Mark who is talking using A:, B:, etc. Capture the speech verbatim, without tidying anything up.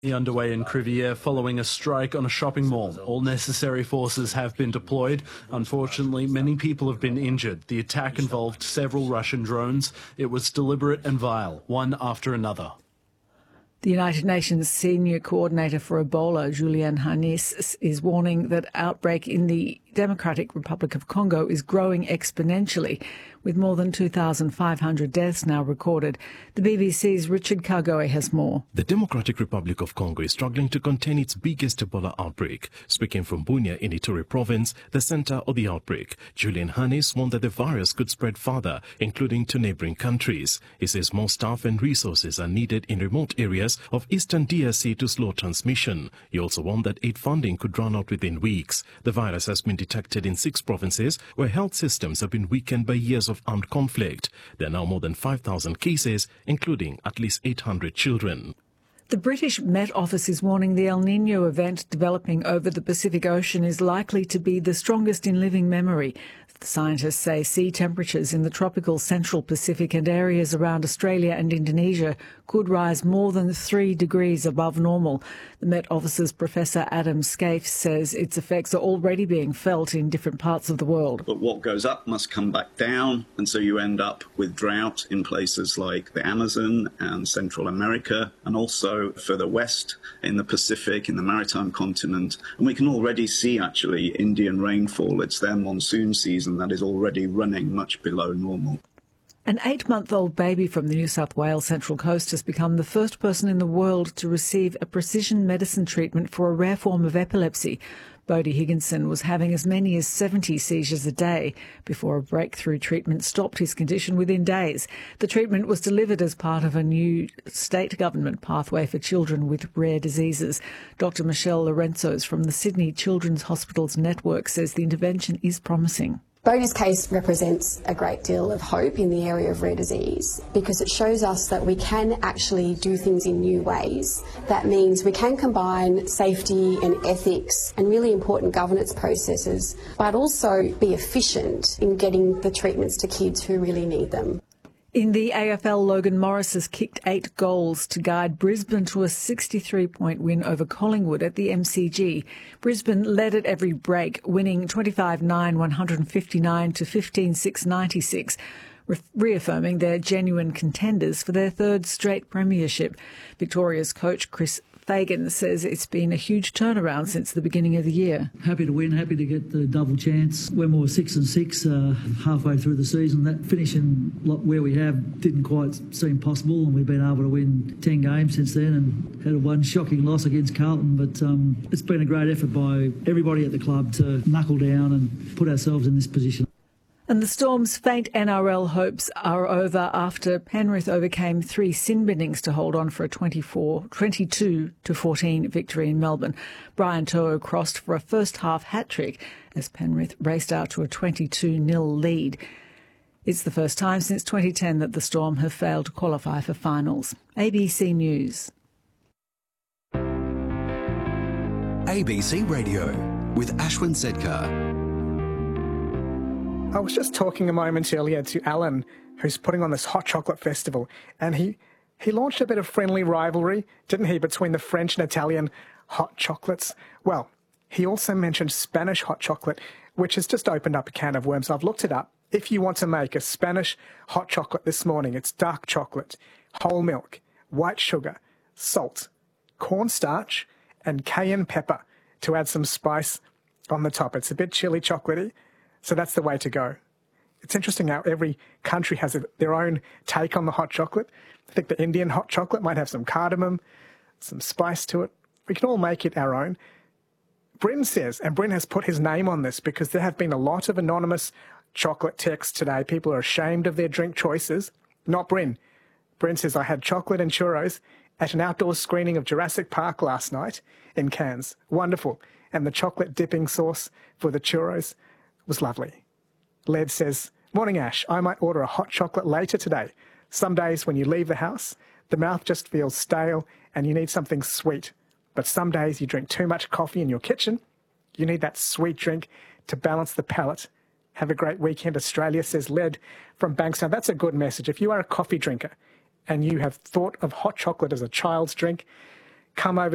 A: Underway in Crivière following a strike on a shopping mall. All necessary forces have been deployed. Unfortunately, many people have been injured. The attack involved several Russian drones. It was deliberate and vile, one after another.
B: The United Nations Senior Coordinator for Ebola, Julian Hannis, is warning that outbreak in the Democratic Republic of Congo is growing exponentially, with more than two thousand five hundred deaths now recorded. The B B C's Richard Kagoe has more.
C: The Democratic Republic of Congo is struggling to contain its biggest Ebola outbreak. Speaking from Bunia in Ituri province, the center of the outbreak, Julian Hannis warned that the virus could spread further, including to neighboring countries. He says more staff and resources are needed in remote areas of eastern D R C to slow transmission. He also warned that aid funding could run out within weeks. The virus has been detected in six provinces where health systems have been weakened by years of armed conflict. There are now more than five thousand cases, including at least eight hundred children.
B: The British Met Office is warning the El Niño event developing over the Pacific Ocean is likely to be the strongest in living memory. The scientists say sea temperatures in the tropical central Pacific and areas around Australia and Indonesia could rise more than three degrees above normal. The Met Office's Professor Adam Scaife says its effects are already being felt in different parts of the world.
D: But what goes up must come back down, and so you end up with drought in places like the Amazon and Central America, and also further west in the Pacific, in the maritime continent. And we can already see, actually, Indian rainfall. It's their monsoon season that is already running much below normal.
B: An eight-month-old baby from the New South Wales Central Coast has become the first person in the world to receive a precision medicine treatment for a rare form of epilepsy. Bodie Higginson was having as many as seventy seizures a day before a breakthrough treatment stopped his condition within days. The treatment was delivered as part of a new state government pathway for children with rare diseases. Doctor Michelle Lorenzos from the Sydney Children's Hospitals Network says the intervention is promising.
E: Bodie's case represents a great deal of hope in the area of rare disease because it shows us that we can actually do things in new ways. That means we can combine safety and ethics and really important governance processes, but also be efficient in getting the treatments to kids who really need them.
B: In the A F L, Logan Morris has kicked eight goals to guide Brisbane to a sixty-three point win over Collingwood at the M C G. Brisbane led at every break, winning twenty-five nine, one fifty-nine to fifteen six ninety-six, re- reaffirming they're genuine contenders for their third straight premiership. Victoria's coach Chris Fagan says it's been a huge turnaround since the beginning of the year.
F: Happy to win, happy to get the double chance. When we were six and six uh, halfway through the season, that finishing where we have didn't quite seem possible, and we've been able to win ten games since then and had a one shocking loss against Carlton. But um, it's been a great effort by everybody at the club to knuckle down and put ourselves in this position.
B: And the Storm's faint N R L hopes are over after Penrith overcame three sin binnings to hold on for a twenty-four, twenty-two to fourteen victory in Melbourne. Brian To'o crossed for a first-half hat-trick as Penrith raced out to a twenty-two nil lead. It's the first time since twenty ten that the Storm have failed to qualify for finals. A B C News.
G: A B C Radio with Ashwin Sedkar.
H: I was just talking a moment earlier to Alan, who's putting on this hot chocolate festival, and he, he launched a bit of friendly rivalry, didn't he, between the French and Italian hot chocolates? Well, he also mentioned Spanish hot chocolate, which has just opened up a can of worms. I've looked it up. If you want to make a Spanish hot chocolate this morning, it's dark chocolate, whole milk, white sugar, salt, cornstarch, and cayenne pepper to add some spice on the top. It's a bit chili chocolatey. So that's the way to go. It's interesting how every country has their own take on the hot chocolate. I think the Indian hot chocolate might have some cardamom, some spice to it. We can all make it our own. Bryn says, and Bryn has put his name on this because there have been a lot of anonymous chocolate texts today. People are ashamed of their drink choices. Not Bryn. Bryn says, I had chocolate and churros at an outdoor screening of Jurassic Park last night in Cairns. Wonderful. And the chocolate dipping sauce for the churros was lovely. Led says, morning Ash, I might order a hot chocolate later today. Some days when you leave the house, the mouth just feels stale and you need something sweet. But some days you drink too much coffee in your kitchen. You need that sweet drink to balance the palate. Have a great weekend, Australia, says Led from Bankstown. That's a good message. If you are a coffee drinker and you have thought of hot chocolate as a child's drink, come over